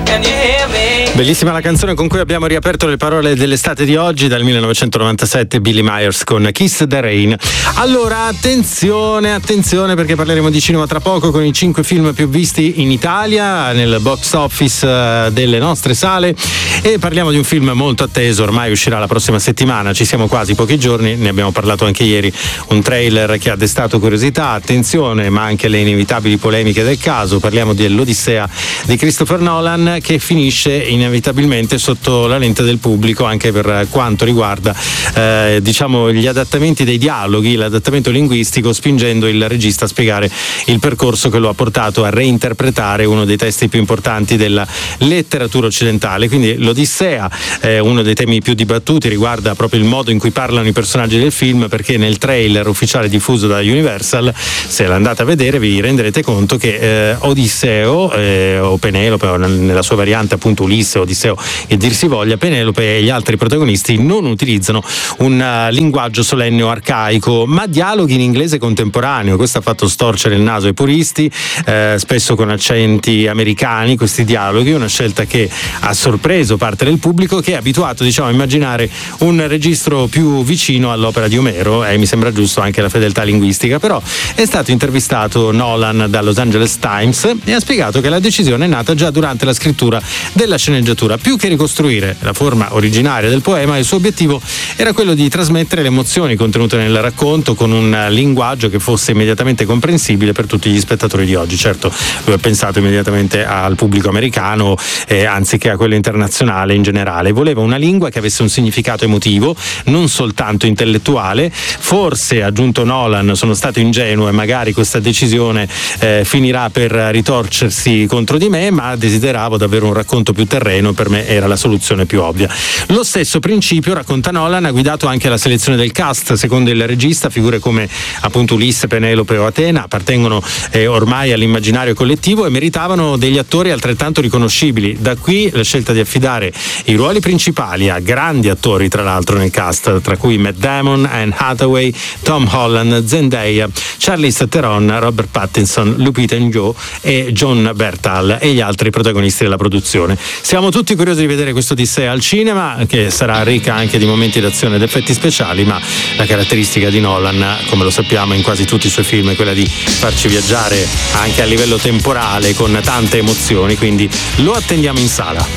Can you hear me? Bellissima la canzone con cui abbiamo riaperto le parole dell'estate di oggi, dal 1997, Billy Myers con Kiss the Rain. Allora, attenzione perché parleremo di cinema tra poco con i 5 film più visti in Italia nel box office delle nostre sale, e parliamo di un film molto atteso, ormai uscirà la prossima settimana, ci siamo quasi pochi giorni, ne abbiamo parlato anche ieri, un trailer che ha destato curiosità, attenzione, ma anche le inevitabili polemiche del caso. Parliamo dell'Odissea di Christopher Nolan, che finisce inevitabilmente sotto la lente del pubblico anche per quanto riguarda diciamo gli adattamenti dei dialoghi, l'adattamento linguistico, spingendo il regista a spiegare il percorso che lo ha portato a reinterpretare uno dei testi più importanti della letteratura occidentale. Quindi l'Odissea, uno dei temi più dibattuti, riguarda proprio il modo in cui parlano i personaggi del film, perché nel trailer ufficiale diffuso da Universal, se l'andate a vedere vi renderete conto che Odisseo o Penelope, o nella sua variante appunto Ulisse, Odisseo e dir si voglia, Penelope e gli altri protagonisti non utilizzano un linguaggio solenne o arcaico, ma dialoghi in inglese contemporaneo. Questo ha fatto storcere il naso ai puristi, spesso con accenti americani questi dialoghi, una scelta che ha sorpreso parte del pubblico, che è abituato, diciamo, a immaginare un registro più vicino all'opera di Omero, e mi sembra giusto anche la fedeltà linguistica. Però è stato intervistato Nolan da Los Angeles Times e ha spiegato che la decisione è nata già durante la scrittura della sceneggiatura. Più che ricostruire la forma originaria del poema, il suo obiettivo era quello di trasmettere le emozioni contenute nel racconto con un linguaggio che fosse immediatamente comprensibile per tutti gli spettatori di oggi. Certo, lui ha pensato immediatamente al pubblico americano anziché a quello internazionale in generale. Voleva una lingua che avesse un significato emotivo, non soltanto intellettuale. Forse, ha aggiunto Nolan, sono stato ingenuo e magari questa decisione finirà per ritorcersi contro di me, ma desideravo davvero un racconto più terreno, per me era la soluzione più ovvia. Lo stesso principio, racconta Nolan, ha guidato anche la selezione del cast. Secondo il regista, figure come appunto Ulisse, Penelope o Atena appartengono ormai all'immaginario collettivo e meritavano degli attori altrettanto riconoscibili. Da qui la scelta di affidare i ruoli principali a grandi attori, tra l'altro, nel cast, tra cui Matt Damon, Anne Hathaway, Tom Holland, Zendaya, Charlize Theron, Robert Pattinson, Lupita Nyong'o e Jon Bernthal e gli altri protagonisti della produzione. Siamo tutti curiosi di vedere questo Odissea al cinema, che sarà ricca anche di momenti d'azione ed effetti speciali, ma la caratteristica di Nolan, come lo sappiamo in quasi tutti i suoi film, è quella di farci viaggiare anche a livello temporale con tante emozioni, quindi lo attendiamo in sala.